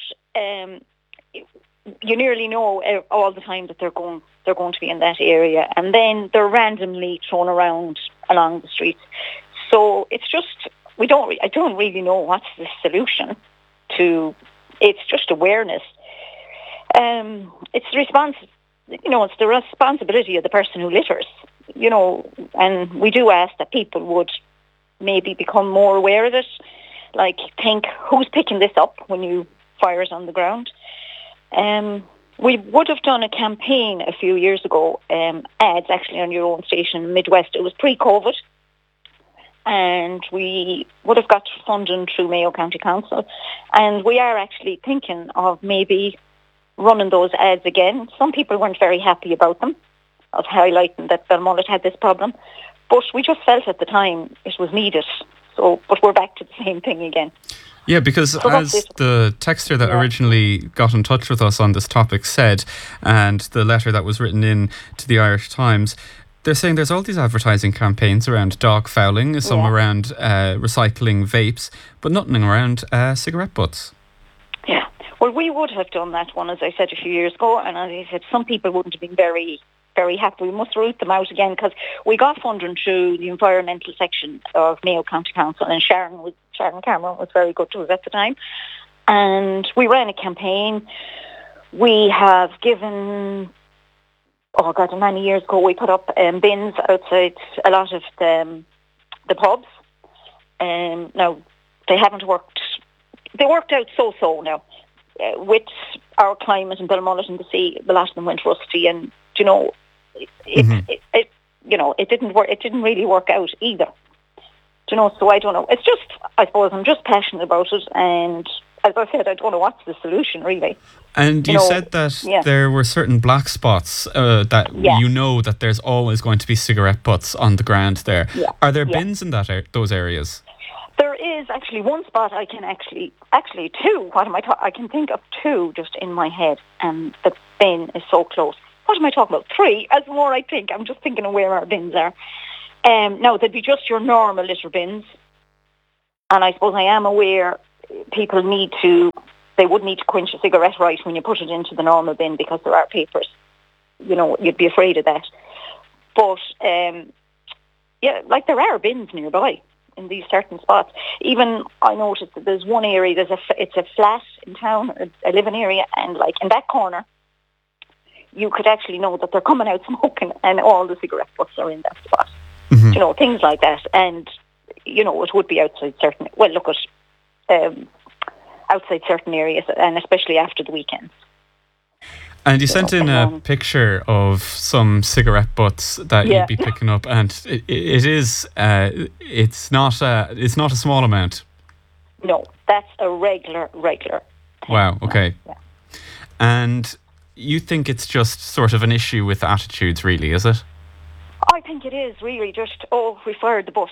you nearly know all the time that they're going to be in that area, and then they're randomly thrown around along the streets. So it's just, I don't really know what's the solution to, it's just awareness. It's the responsibility of the person who litters, you know, and we do ask that people would maybe become more aware of it, like think who's picking this up when you fire it on the ground. We would have done a campaign a few years ago, ads actually on your own station, Midwest. It was pre-COVID, and we would have got funding through Mayo County Council, and we are actually thinking of maybe running those ads again. Some people weren't very happy about them, of highlighting that Belmullet had this problem. But we just felt at the time it was needed. So, but we're back to the same thing again. Yeah, because as the texter that originally got in touch with us on this topic said, and the letter that was written in to the Irish Times, they're saying there's all these advertising campaigns around dog fouling, some around recycling vapes, but nothing around cigarette butts. Yeah. Well, we would have done that one, as I said, a few years ago, and as I said, some people wouldn't have been very happy. We must root them out again, because we got funding through the environmental section of Mayo County Council, and Sharon Cameron was very good to us at the time. And we ran a campaign. We have given, many years ago, we put up bins outside a lot of the pubs. Now, they haven't worked. They worked out so-so now. With our climate in Belmullet and the sea, a lot of them went rusty, and it didn't work. It didn't really work out either. So I don't know. It's just, I suppose, I'm just passionate about it, and as I said, I don't know what's the solution really. And you said that there were certain black spots that that there's always going to be cigarette butts on the ground there. Yeah. Are there bins in those areas? There is actually one spot. I can actually two. What am I talking? I can think of two just in my head, and the bin is so close. What am I talking about? Three. As more I think, I'm just thinking of where our bins are. No, they'd be just your normal litter bins, and I suppose I am aware people they would need to quench a cigarette right when you put it into the normal bin, because there are papers. You'd be afraid of that. But there are bins nearby in these certain spots. Even I noticed that there's one area, it's a flat in town, a living area, and like in that corner, you could actually know that they're coming out smoking, and all the cigarette butts are in that spot. Mm-hmm. Things like that. And, it would be outside certain, outside certain areas, and especially after the weekends. And you sent in a picture of some cigarette butts that you'd be picking up, and it's not a small amount. No, that's a regular. Wow. Okay. Yeah. And you think it's just sort of an issue with attitudes, really, is it? I think it is really just, we fired the bus.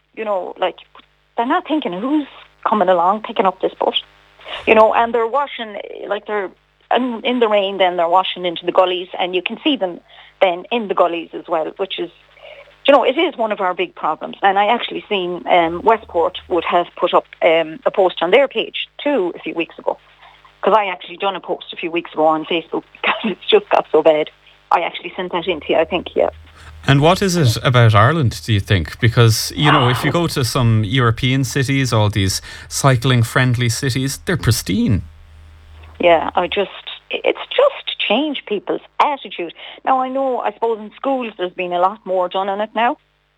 They're not thinking who's coming along picking up this bus. And they're washing, they're in the rain, then they're washing into the gullies, and you can see them then in the gullies as well, which is, it is one of our big problems. And I actually seen Westport would have put up a post on their page too a few weeks ago, because I actually done a post a few weeks ago on Facebook because it's just got so bad. I actually sent that in to you, I think, yeah. And what is it about Ireland, do you think? Because, if you go to some European cities, all these cycling-friendly cities, they're pristine. Yeah, it's just changed people's attitude. Now, I suppose in schools there's been a lot more done on it now,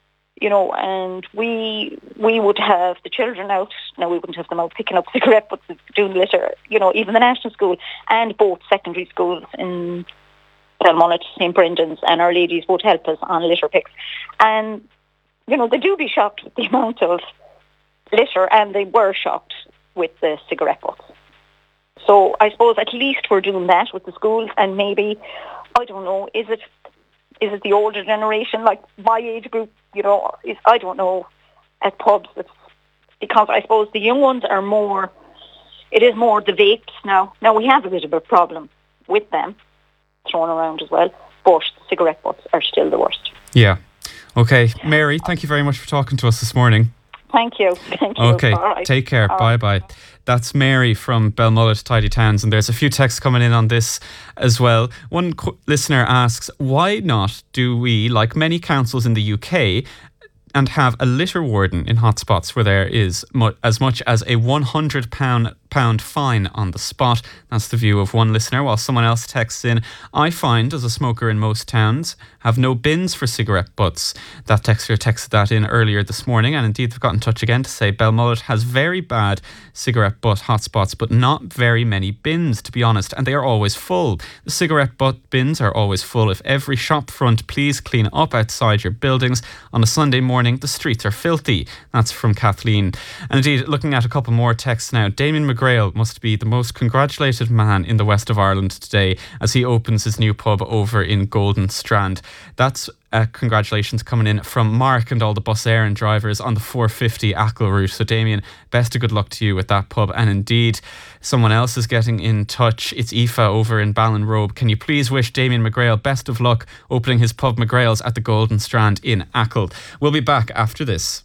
and we would have the children out. Now, we wouldn't have them out picking up cigarette butts, doing litter, even the national school and both secondary schools in Belmullet, St. Brendan's, and Our Ladies would help us on litter picks. And, they do be shocked with the amount of litter, and they were shocked with the cigarette butts. So I suppose at least we're doing that with the schools, and maybe, I don't know, is it the older generation, like my age group, I don't know, at pubs, because I suppose the young ones are more, it is more the vapes now. Now we have a bit of a problem with them thrown around as well, but the cigarette butts are still the worst. Yeah. Okay. Mary, thank you very much for talking to us this morning. Thank you. Okay, right. Take care. Bye-bye. That's Mary from Belmullet Tidy Towns, and there's a few texts coming in on this as well. One listener asks, why not do we, like many councils in the UK, and have a litter warden in hotspots where there is as much as a £100 fine on the spot? That's the view of one listener, while someone else texts in, I find, as a smoker in most towns, have no bins for cigarette butts. That texter texted that in earlier this morning, and indeed they've got in touch again to say Belmullet has very bad cigarette butt hotspots, but not very many bins, to be honest, and they are always full. The cigarette butt bins are always full. If every shop front, please clean up outside your buildings. On a Sunday morning, the streets are filthy. That's from Kathleen. And indeed, looking at a couple more texts now, Damien McGraw McGrail must be the most congratulated man in the west of Ireland today as he opens his new pub over in Golden Strand. That's congratulations coming in from Mark and all the bus air and drivers on the 450 Achill route. So Damien, best of good luck to you with that pub. And indeed, someone else is getting in touch. It's Aoife over in Ballinrobe. Can you please wish Damien McGrail best of luck opening his pub McGrail's at the Golden Strand in Achill. We'll be back after this.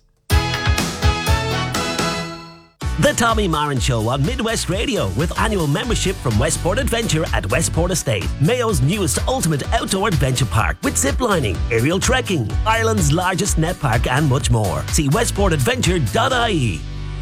The Tommy Marin Show on Midwest Radio with annual membership from Westport Adventure at Westport Estate, Mayo's newest ultimate outdoor adventure park with ziplining, aerial trekking, Ireland's largest net park and much more. See westportadventure.ie.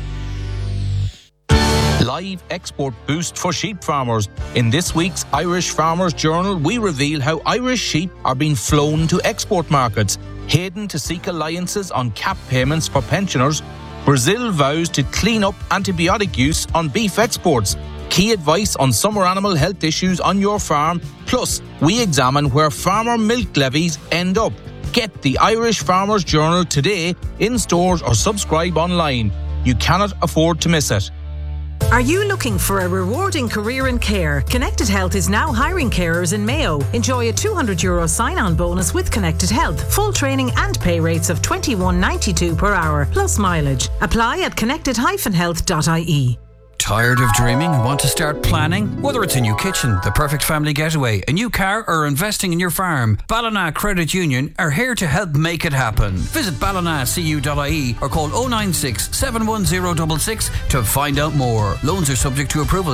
Live export boost for sheep farmers. In this week's Irish Farmers Journal, we reveal how Irish sheep are being flown to export markets. Hayden to seek alliances on cap payments for pensioners. Brazil vows to clean up antibiotic use on beef exports. Key advice on summer animal health issues on your farm. Plus, we examine where farmer milk levies end up. Get the Irish Farmers Journal today in stores or subscribe online. You cannot afford to miss it. Are you looking for a rewarding career in care? Connected Health is now hiring carers in Mayo. Enjoy a €200 sign-on bonus with Connected Health. Full training and pay rates of $21.92 per hour, plus mileage. Apply at connected-health.ie. Tired of dreaming and want to start planning? Whether it's a new kitchen, the perfect family getaway, a new car, or investing in your farm, Ballina Credit Union are here to help make it happen. Visit ballinacu.ie or call 096 710 66 to find out more. Loans are subject to approval.